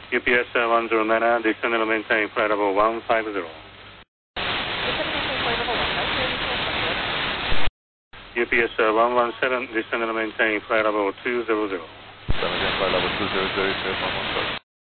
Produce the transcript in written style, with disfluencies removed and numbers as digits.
UPS 109, descend and maintain flight level 150. UPS 117, descend and maintain flight level 200. Descend again, flight level 200, 117.